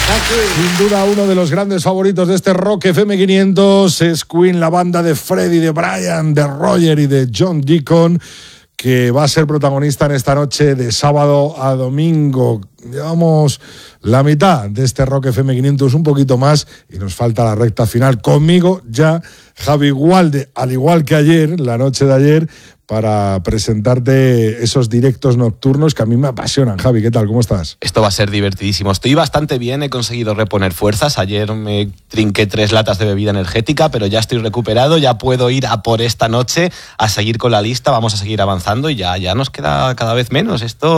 Sin duda uno de los grandes favoritos de este Rock FM 500 es Queen, la banda de Freddie, de Brian, de Roger y de John Deacon, que va a ser protagonista en esta noche de sábado a domingo. Llevamos la mitad de este Rock FM 500, un poquito más, y nos falta la recta final. Conmigo ya Javi Gualde, al igual que ayer, la noche de ayer, para presentarte esos directos nocturnos que a mí me apasionan. Javi, ¿qué tal? ¿Cómo estás? Esto va a ser divertidísimo. Estoy bastante bien, he conseguido reponer fuerzas. Ayer me trinqué 3 latas de bebida energética, pero ya estoy recuperado, ya puedo ir a por esta noche, a seguir con la lista, vamos a seguir avanzando y ya nos queda cada vez menos. Esto